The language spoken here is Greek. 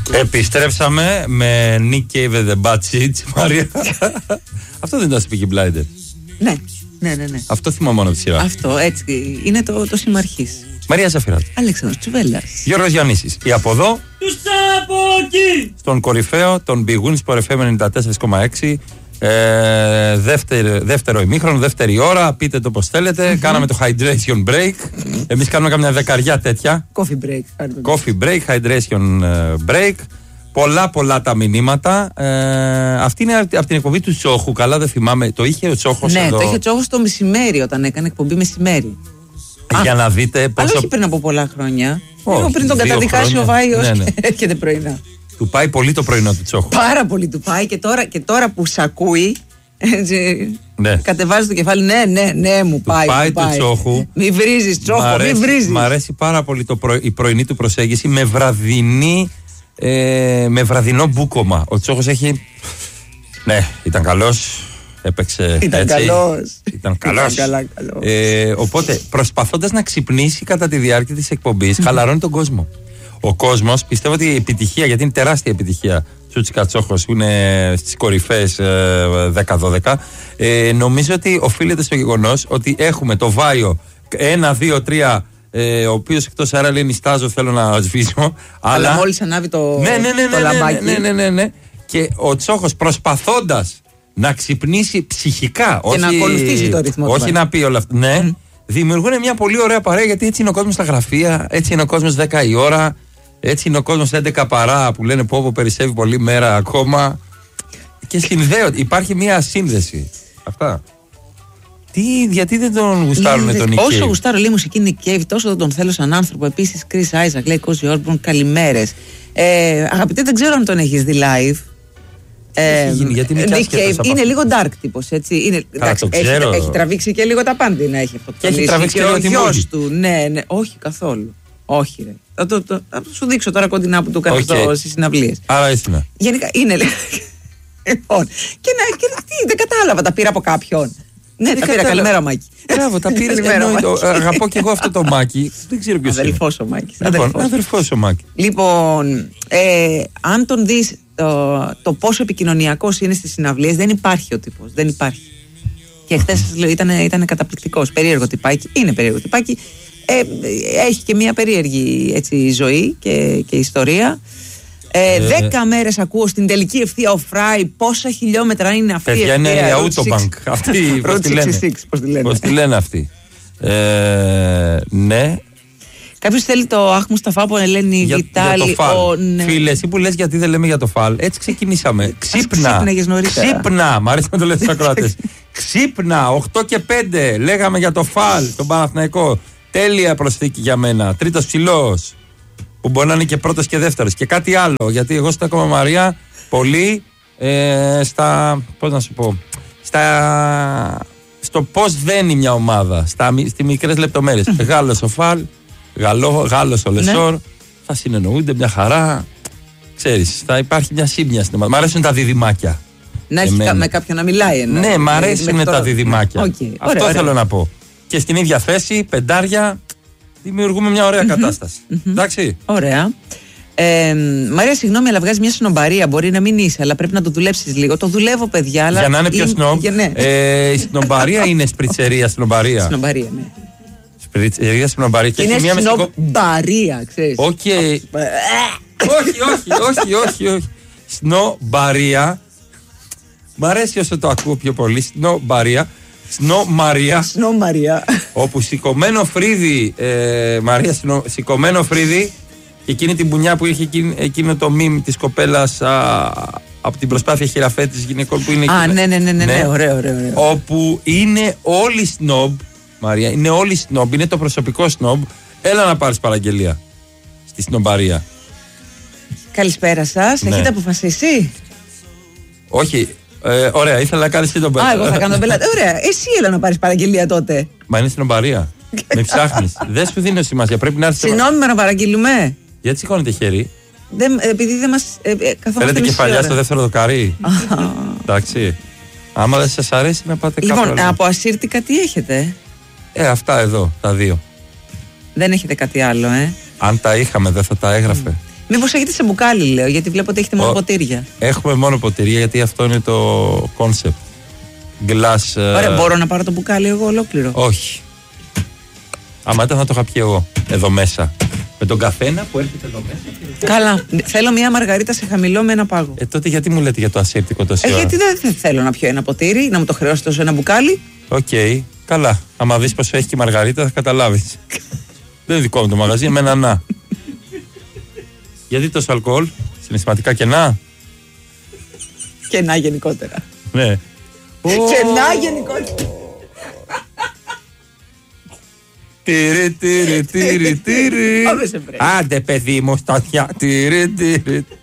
Επιστρέψαμε με Nick Cave and the Bad Seeds, Μαρία. Αυτό δεν ήταν στο Peaky Blinders. Ναι. Αυτό θυμάμαι μόνο από τη σειρά. Αυτό έτσι είναι το συμμαρχής. Μαρία Ζαφυράτ. Αλέξανδρος Τσουβέλλας. Γιώργος Γιαννίσης. Ή από εδώ. Τους από εκεί. Στον κορυφαίο, τον Big Wins που FM 94,6. Δεύτερο ημίχρονο, δεύτερη ώρα. Πείτε το πως θέλετε. Κάναμε το hydration break. Εμείς κάνουμε καμιά δεκαριά τέτοια. Coffee break. Coffee break, hydration break. Πολλά τα μηνύματα. Αυτή είναι από την εκπομπή του Τσόχου. Καλά δεν θυμάμαι. Το είχε ο Τσόχος Ναι, εδώ. το είχε ο Τσόχος το μεσημέρι όταν έκανε εκπομπή μεσημέρι. Για να δείτε πόσο. Αλλά όχι πριν από πολλά χρόνια. Όχι, Λίγο πριν τον 2 καταδικάσει χρόνια. ο Βάιος Ναι. και έρχεται πρωινά. Του πάει πολύ το πρωινό του Τσόχου. Πάρα πολύ του πάει και τώρα που σ' ακούει. Έτσι, Ναι. κατεβάζει το κεφάλι. Ναι, μου πάει. Πάει του Τσόχου. Μη βρίζεις, Τσόχο, μη βρίζεις. Μ' αρέσει πάρα πολύ η πρωινή του προσέγγιση με βραδινό μπούκομα. Ο Τσόχος έχει. Ναι, ήταν καλός. Έπαιξε Ήταν έτσι. καλός. Ήταν καλός. Καλά. Οπότε προσπαθώντας να ξυπνήσει κατά τη διάρκεια της εκπομπής, χαλαρώνει τον κόσμο. Ο κόσμος πιστεύω ότι η επιτυχία, γιατί είναι τεράστια επιτυχία, Τσούτσικα Τσόχος που είναι στις κορυφές 10-12, νομίζω ότι οφείλεται στο γεγονός ότι έχουμε το Βάιο 1, 2, 3, ο οποίος εκτός αέρα λέει νιστάζω, θέλω να σβήσω. Αλλά μόλις ανάβει το λαμπάκι. Ναι. Και ο Τσόχος προσπαθώντας να ξυπνήσει ψυχικά, και να ακολουθήσει το ρυθμό του. Όχι να πει όλα αυτά. Ναι, δημιουργούν μια πολύ ωραία παρέα, γιατί έτσι είναι ο κόσμος στα γραφεία, έτσι είναι ο κόσμος 10 η ώρα, έτσι είναι ο κόσμος 11 παρά που λένε πω περισσεύει πολλή μέρα ακόμα. Και συνδέονται. Υπάρχει μια σύνδεση. Αυτά. Γιατί δεν τον γουστάρουν τον Nick Cave? Όσο γουστάρω λέει μουσική Nick Cave, τόσο δεν τον θέλω σαν άνθρωπο. Επίσης, Chris Isaac, λέει Cozy Osborne, καλημέρες. Αγαπητέ, δεν ξέρω αν τον έχεις δει live. Γιατί Nick Cave είναι λίγο dark τύπος, έτσι. Είναι, εντάξει, έχει τραβήξει και λίγο τα πάντα να έχει αυτό. Και έχει τραβήξει και λίγο τη μούγη του. Ναι, όχι καθόλου. Όχι, ρε. Θα σου δείξω τώρα κοντινά που του κάνω στις συναυλίες. Άρα έστεινα. Γενικά είναι. Λοιπόν. Και δεν κατάλαβα, τα πήρα από κάποιον. Ναι, τα πήρα. Καλημέρα, Μάκη. Μπράβο, τα πήρε. Αγαπώ και εγώ αυτό το Μάκη. Δεν ξέρω ποιος είναι. Αδερφός ο Μάκης. Αδερφός ο Μάκη. Λοιπόν, αν τον δεις το πόσο επικοινωνιακός είναι στις συναυλίες, δεν υπάρχει ο τύπος. Δεν υπάρχει. Και χθες σας λέω, ήταν καταπληκτικός. Περίεργο τυπάκι. Είναι περίεργο τυπάκι. Έχει και μια περίεργη έτσι, ζωή και ιστορία. 10 μέρες ακούω στην τελική ευθεία ο Φράι πόσα χιλιόμετρα είναι αυτή η ευθεία. Παιδιά είναι η Autobank. Αυτή πώς τη λένε αυτή. Ναι. Κάποιος θέλει το Αχ Μουσταφά από Ελένη Βιτάλη. Για το Φαλ. Φίλε, εσύ που λες γιατί δεν λέμε για το Φαλ. Έτσι ξεκινήσαμε. Ξύπνα. Μ' αρέσει να το λες στους ακροατές. Ξύπνα. 8 και 5. Λέγαμε για το Φαλ, τον Παναθηναϊκό. Τέλεια προσθήκη για μένα. Τρίτος ψηλός. Που μπορεί να είναι και πρώτος και δεύτερος. Και κάτι άλλο. Γιατί εγώ στέκομαι, Μαρία, πολύ στα. Πώς να σου πω. Στο πώς δένει μια ομάδα. Στις μικρές λεπτομέρειες. Γάλλος ο Φαλ. Γάλλος ο Λεσόρ. Θα συνεννοούνται μια χαρά. Ξέρεις, θα υπάρχει μια σύμπνοια στην ομάδα. Μ' αρέσουν τα διδυμάκια. Να έχει με κάποιον να μιλάει. Ναι, μ' αρέσουν τα διδυμάκια. Αυτό θέλω να πω. Και στην ίδια θέση, πεντάρια. Δημιουργούμε μια ωραία κατάσταση. Εντάξει. Ωραία. Μαρία, συγγνώμη, αλλά βγάζει μια σνομπαρία. Μπορεί να μην είσαι, αλλά πρέπει να το δουλέψεις λίγο. Το δουλεύω, παιδιά. Αλλά για να είναι πιο σνομπ. Ναι. Η σνομπαρία είναι σπριτσερία σνομπαρία. Σνομπαρία, ναι. Σπριτσερία σνομπαρία. Και είναι σνομπαρία, ξέρεις. Όχι. Όχι. Σνομπαρία. Μ' αρέσει όσο το ακούω πιο πολύ. Σνομπαρία. Σνομαρία. Όπου σηκωμένο φρύδι, Μαρία, σηκωμένο φρύδι, και εκείνη την μπουνιά που είχε εκείνο το μιμ της κοπέλας από την προσπάθεια χειραφέτησης γυναικών που είναι εκεί. Ναι, ωραίο. Όπου είναι όλοι σνομπ, Μαρία, είναι όλοι σνομπ, είναι το προσωπικό σνομπ. Έλα να πάρεις παραγγελία στη σνομπαρία. Καλησπέρα σας, έχετε αποφασίσει? Όχι. Ωραία, ήθελα να κάνεις και τον πελάτη. Εγώ θα κάνω τον πελάτη. Ωραία, εσύ έλα να πάρεις παραγγελία τότε. Μα είναι στην ομπαρία. Με ψάχνεις. Δεν σου δίνω σημασία. Πρέπει να έρθει. Συγγνώμη, να παραγγείλουμε. Γιατί σηκώνετε χέρι? Επειδή δεν μας καθόμαστε. Θέλετε κεφαλιά στο δεύτερο δοκάρι? Εντάξει. Άμα δεν σας αρέσει να πάτε κάπου. Λοιπόν, από ασύρτικα τι έχετε? Αυτά εδώ, τα δύο. Δεν έχετε κάτι άλλο, Αν τα είχαμε, δεν θα τα έγραφε. Μήπως έχετε σε μπουκάλι, λέω, γιατί βλέπω ότι έχετε μόνο ποτήρια. Έχουμε μόνο ποτήρια, γιατί αυτό είναι το κόνσεπτ. Glass. Ωραία, μπορώ να πάρω το μπουκάλι εγώ ολόκληρο? Όχι. Άμα ήταν θα το είχα πιει εγώ. Εδώ μέσα. Με τον καθένα που έρχεται εδώ μέσα. Καλά. Θέλω μια μαργαρίτα σε χαμηλό με ένα πάγο. Τότε γιατί μου λέτε για το ασέπτικο τόση ώρα? Γιατί δεν θέλω να πιω ένα ποτήρι, να μου το χρεώσει τόσο ένα μπουκάλι. Οκ. Καλά. Άμα δεις πόσο έχει και η μαργαρίτα θα καταλάβεις. Δεν είναι δικό μου το μαγαζί, εμένα να. Γιατί τόσο αλκοόλ, συναισθηματικά κενά? Κενά γενικότερα. Ναι. Κενά γενικότερα. Τυρι. Άντε παιδί μου στα αυτιά. Τυρι.